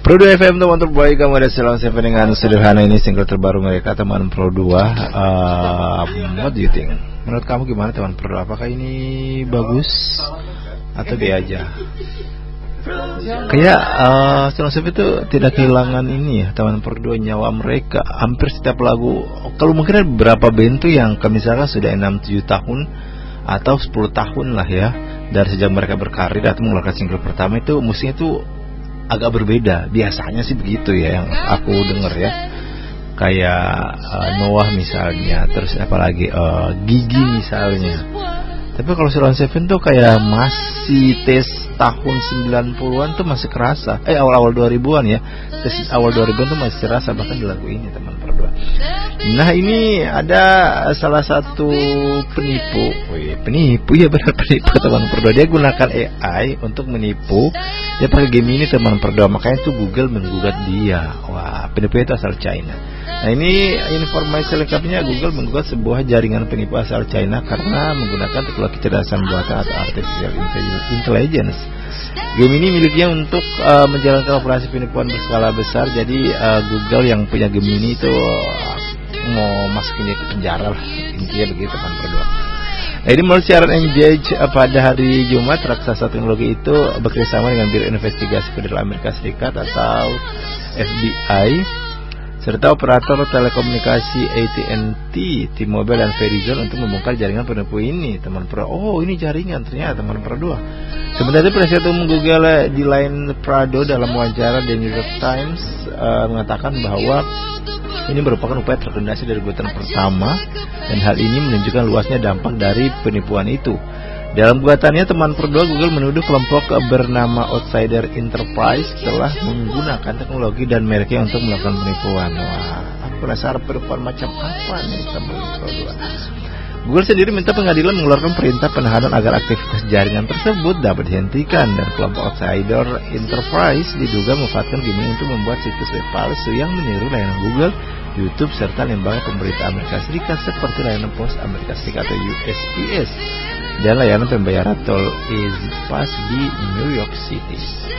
Pro 2 FM teman terbaik, kamu ada Silon Seven dengan Sederhana. Ini single terbaru mereka, teman Pro 2. What do you think? Menurut kamu gimana teman Pro 2? Apakah ini bagus atau B aja? Kayak Silon Seven itu tidak kehilangan ini ya, teman Pro 2, nyawa mereka. Hampir setiap lagu, kalau mungkin ada beberapa band tuh yang misalkan sudah 6-7 tahun atau 10 tahun lah ya, dari sejak mereka berkarir atau mengeluarkan single pertama itu musiknya tuh agak berbeda. Biasanya sih begitu ya yang aku denger ya. Kayak Noah misalnya, terus apalagi Gigi misalnya. Tapi kalau Silon Seven tuh kayak masih tes tahun 90-an tuh masih kerasa. Awal-awal 2000-an ya. Tes awal 2000-an tuh masih terasa bahkan di lagu ini teman berdua. Nah, ini ada salah satu penipu. Penipu ya, benar penipu teman berdua. Dia gunakan AI untuk menipu. Dia pakai game ini teman berdua. Makanya tuh Google menggugat dia. Wah, penipu itu asal China. Nah, ini informasi lengkapnya. Google menggugat sebuah jaringan penipu asal China karena menggunakan teknologi kecerdasan buatan atau artificial intelligence. Game ini miliknya untuk menjalankan operasi penipuan berskala besar. Jadi Google yang punya game ini itu mau masukin dia ke penjara lah, intinya begitu kan berdua. Nah, ini melalui siaran Engage pada hari Jumat, raksasa teknologi itu bekerjasama dengan Biro Investigasi Federal Amerika Serikat atau FBI serta operator telekomunikasi AT&T, T-Mobile dan Verizon untuk membongkar jaringan penipu ini teman Pro. Oh, ini jaringan ternyata teman Pro 2. Sementara itu Presiden Umum Google Dylan Prado dalam wawancara di New York Times mengatakan bahwa ini merupakan upaya terkendali dari gugatan pertama dan hal ini menunjukkan luasnya dampak dari penipuan itu. Dalam gugatannya, teman Pro 2 Google menuduh kelompok bernama Outsider Enterprise telah menggunakan teknologi dan mereknya untuk melakukan penipuan. Wah, aku penasaran penipuan macam apa nih teman Pro 2. Google sendiri minta pengadilan mengeluarkan perintah penahanan agar aktivitas jaringan tersebut dapat dihentikan, dan kelompok Outsider Enterprise diduga memanfaatkan game untuk membuat situs web palsu yang meniru layanan Google, YouTube serta lembaga pemerintah Amerika Serikat seperti layanan pos Amerika Serikat atau USPS dan layanan pembayaran tol EasyPass di New York City.